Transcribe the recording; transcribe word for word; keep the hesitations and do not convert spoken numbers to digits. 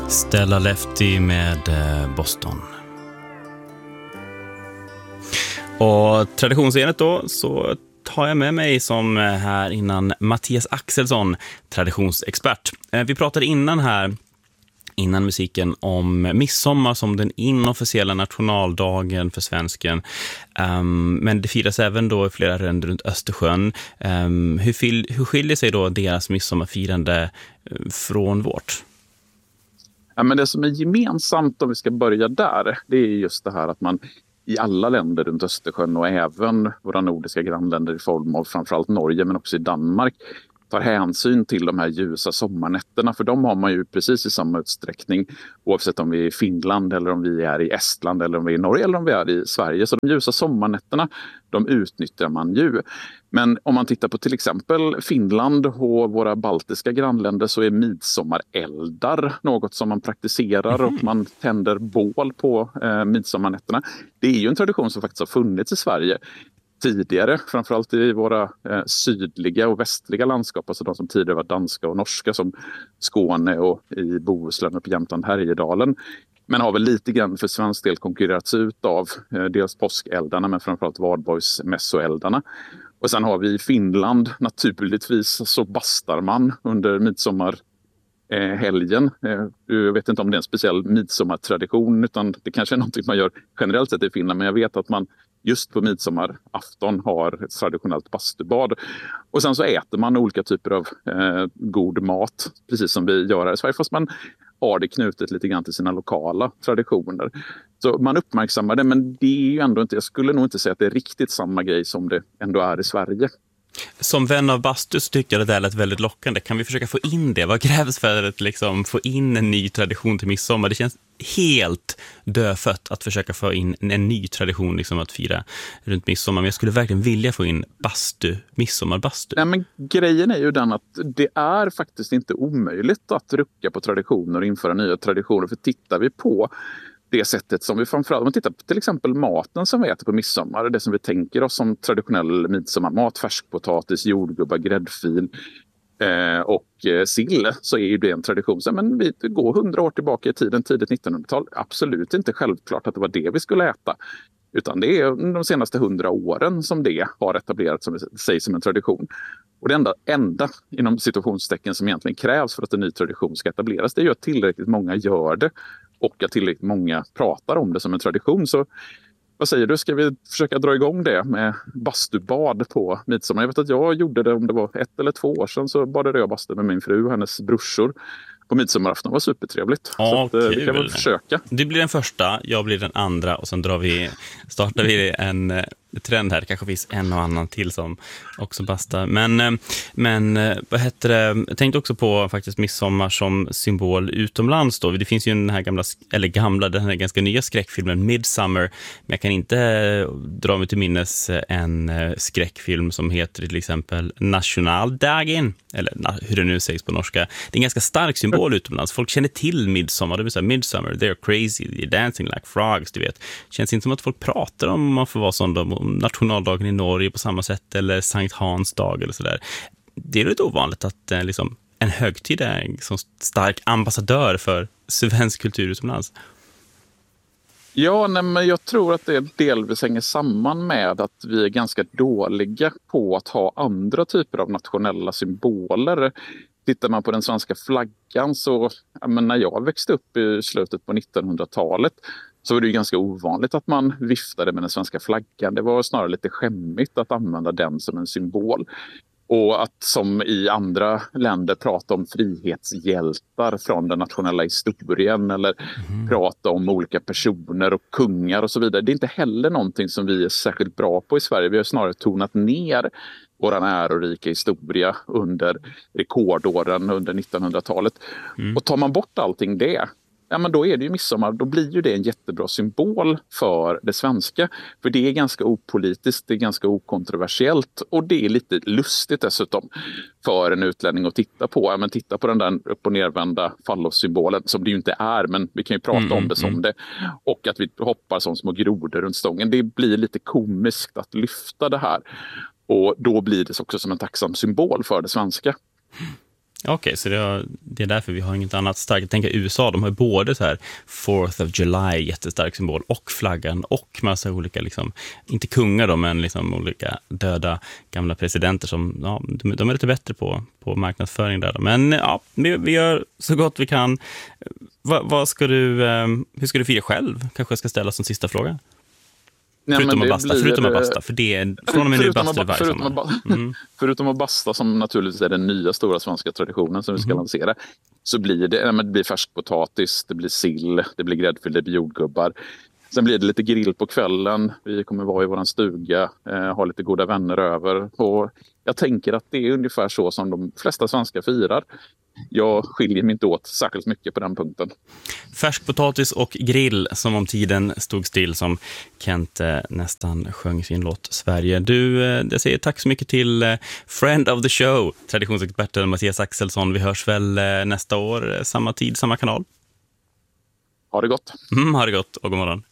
Stella Lefty med Boston. Och traditionsenligt då så tar jag med mig som här innan Mattias Axelsson, traditionsexpert. Vi pratade innan här, innan musiken, om midsommar som den inofficiella nationaldagen för svensken. Um, men det firas även då i flera länder runt Östersjön. Um, hur, fil- hur skiljer sig då deras midsommarfirande från vårt? Ja, men det som är gemensamt, om vi ska börja där, det är just det här att man i alla länder runt Östersjön och även våra nordiska grannländer i form av framförallt Norge men också i Danmark tar hänsyn till de här ljusa sommarnätterna, för de har man ju precis i samma utsträckning oavsett om vi är i Finland eller om vi är i Estland eller om vi är i Norge eller om vi är i Sverige. Så de ljusa sommarnätterna, de utnyttjar man ju. Men om man tittar på till exempel Finland och våra baltiska grannländer så är midsommareldar något som man praktiserar och man tänder bål på eh, midsommarnätterna. Det är ju en tradition som faktiskt har funnits i Sverige tidigare, framförallt i våra eh, sydliga och västliga landskap, alltså de som tidigare var danska och norska som Skåne och i Bohuslän och på Jämtland, Härjedalen. Men har väl lite grann för svensk del konkurrerats ut av eh, dels påskeldarna men framförallt Valborgsmässoeldarna. Och sen har vi i Finland naturligtvis så bastar man under midsommarhelgen. Eh, jag vet inte om det är en speciell midsommartradition utan det kanske är något man gör generellt sett i Finland, men jag vet att man just på midsommarafton har ett traditionellt bastubad. Och sen så äter man olika typer av eh, god mat, precis som vi gör här i Sverige, fast man har det knutet lite grann till sina lokala traditioner. Så man uppmärksammar det, men det är ju ändå inte, jag skulle nog inte säga att det är riktigt samma grej som det ändå är i Sverige. Som vän av bastu så tycker jag det där lät väldigt lockande. Kan vi försöka få in det? Vad krävs för att liksom få in en ny tradition till midsommar? Det känns helt dödfött att försöka få in en ny tradition liksom att fira runt midsommar. Men jag skulle verkligen vilja få in bastu, midsommarbastu. Nej, men grejen är ju den att det är faktiskt inte omöjligt att rucka på traditioner och införa nya traditioner. För tittar vi på det sättet som vi framförallt, om man tittar på till exempel maten som vi äter på midsommar, det som vi tänker oss som traditionell midsommarmat, färskpotatis, jordgubbar, gräddfil eh, och eh, sill, så är ju det en tradition. Så, men vi går hundra år tillbaka i tiden, tidigt nittonhundratal, absolut inte självklart att det var det vi skulle äta. Utan det är de senaste hundra åren som det har etablerats som sig som en tradition. Och det enda, enda inom situationstecken som egentligen krävs för att en ny tradition ska etableras, det är ju att tillräckligt många gör det. Och att tillräckligt många pratar om det som en tradition. Så vad säger du, ska vi försöka dra igång det med bastubad på midsommar? Jag vet att jag gjorde det, om det var ett eller två år sedan så badade jag bastu med min fru och hennes brorsor på midsommarafton. Det var supertrevligt. Ja, så att, vi kan väl försöka. Du blir den första, jag blir den andra och sen drar vi, startar vi en trend här. Det kanske finns en och annan till som också bastar. Men, men vad heter det? Jag tänkte också på faktiskt midsommar som symbol utomlands då. Det finns ju den här gamla, eller gamla, den här ganska nya skräckfilmen Midsommar. Men jag kan inte dra mig till minnes en skräckfilm som heter till exempel Nationaldagen. Eller hur det nu sägs på norska. Det är en ganska stark symbol utomlands. Folk känner till midsommar. Det vill säga Midsommar, they're crazy, they're dancing like frogs, du vet. Känns inte som att folk pratar om man får vara sån då, om nationaldagen i Norge på samma sätt eller Sankt Hans dag eller sådär. Det är lite ovanligt att eh, liksom, en högtid är en så stark ambassadör för svensk kultur utomlands. Ja, nej, men jag tror att det delvis hänger samman med att vi är ganska dåliga på att ha andra typer av nationella symboler. Tittar man på den svenska flaggan så, ja, men när jag växte upp i slutet på nittonhundratalet så var det ju ganska ovanligt att man viftade med den svenska flaggan. Det var snarare lite skämmigt att använda den som en symbol. Och att som i andra länder prata om frihetshjältar från den nationella historien eller mm. prata om olika personer och kungar och så vidare. Det är inte heller någonting som vi är särskilt bra på i Sverige. Vi har snarare tonat ner våran ärorika historia under rekordåren under nittonhundratalet. Mm. Och tar man bort allting det, ja, men då är det ju midsommar. Då blir ju det en jättebra symbol för det svenska. För det är ganska opolitiskt, det är ganska okontroversiellt och det är lite lustigt dessutom för en utlänning att titta på. Ja, men titta på den där upp- och nervända fallossymbolen som det ju inte är, men vi kan ju prata mm, om det som mm. det. Och att vi hoppar som små grodor runt stången. Det blir lite komiskt att lyfta det här. Och då blir det också som en tacksam symbol för det svenska. Okej, okay, så det är, det är därför vi har inget annat starkt. Jag tänker U S A, de har både så här fourth of July, jättestark symbol, och flaggan och massa olika, liksom, inte kungar då, men liksom olika döda gamla presidenter som, ja, de, de är lite bättre på, på marknadsföring där då. Men ja, vi, vi gör så gott vi kan. Va, vad ska du, hur ska du fira själv? Kanske jag ska ställa som sista fråga. Nej, förutom, att basta, blir, förutom att basta, för det är från och med nu bastar varje förutom, sommar. Mm. Förutom att basta, som naturligtvis är den nya stora svenska traditionen som vi ska mm. lansera, så blir det, det blir färskpotatis, det blir sill, det blir gräddfil, det blir jordgubbar. Sen blir det lite grill på kvällen. Vi kommer vara i vår stuga, eh, ha lite goda vänner över. Och jag tänker att det är ungefär så som de flesta svenskar firar. Jag skiljer mig inte åt särskilt mycket på den punkten. Färskpotatis och grill, som om tiden stod still, som Kent eh, nästan sjöng sin låt Sverige. Du, eh, jag säger tack så mycket till eh, friend of the show, traditionsexperten Mattias Axelsson. Vi hörs väl eh, nästa år, eh, samma tid, samma kanal. Ha det gott. Mm, ha det gott och god morgon.